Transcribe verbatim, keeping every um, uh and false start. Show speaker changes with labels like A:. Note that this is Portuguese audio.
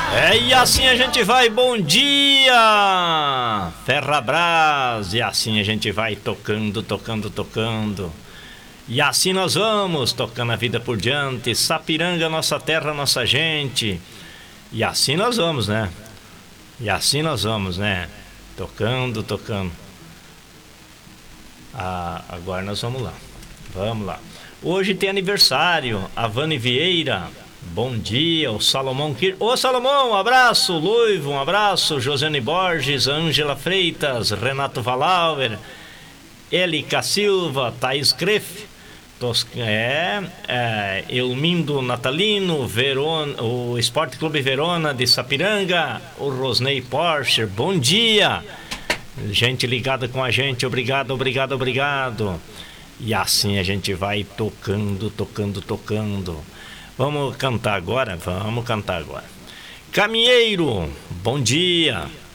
A: É, e assim a gente vai, bom dia, Ferrabras, e assim a gente vai tocando, tocando, tocando, e assim nós vamos, tocando a vida por diante, Sapiranga, nossa terra, nossa gente, e assim nós vamos, né, e assim nós vamos, né, tocando, tocando, ah, agora nós vamos lá, vamos lá, hoje tem aniversário, a Vani Vieira. Bom dia, o Salomão Quir... Ô Salomão, um abraço, Luivo, um abraço, Josiane Borges, Ângela Freitas, Renato Valauer, Elica Silva, Thaís Greff, Tos... é, é, Elmindo Natalino, Verona, o Esporte Clube Verona de Sapiranga, o Rosnei Porsche, bom dia, gente ligada com a gente, obrigado, obrigado, obrigado, e assim a gente vai tocando, tocando, tocando. Vamos cantar agora? Vamos cantar agora. Caminheiro, bom dia.